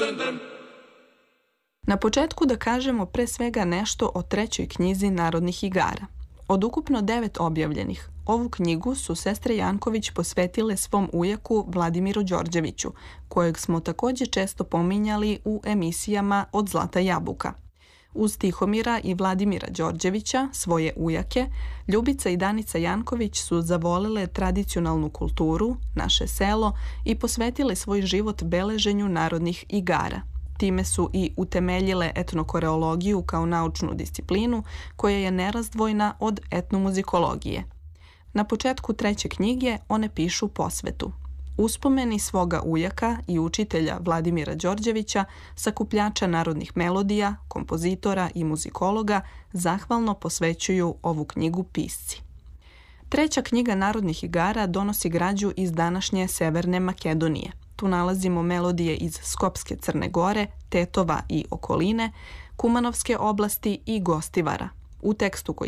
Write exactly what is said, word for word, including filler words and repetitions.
Na početku da kažemo pre svega nešto o trećoj knjizi narodnih igara. Od ukupno devet objavljenih, ovu knjigu su sestre Janković posvetile svom ujaku Vladimiru Đorđeviću, kojeg smo takođe često pominjali u emisijama Od Zlata jabuka. Uz Tihomira i Vladimira Đorđevića, svoje ujake, Ljubica i Danica Janković su zavolele tradicionalnu kulturu, naše selo i posvetile svoj život beleženju narodnih igara. Time su i utemeljile etnokoreologiju kao naučnu disciplinu koja je nerazdvojna od etnomuzikologije. Na početku treće knjige one pišu posvetu. Uspomeni svoga ujaka i učitelja Vladimira Đorđevića, sakupljača narodnih melodija, kompozitora i muzikologa, zahvalno posvećuju ovu knjigu pisci. Treća knjiga narodnih igara donosi građu iz današnje Severne Makedonije. Tu nalazimo melodije iz Skopske Crne Gore, Tetova i okoline, Kumanovske oblasti i Gostivara. U tekstu koji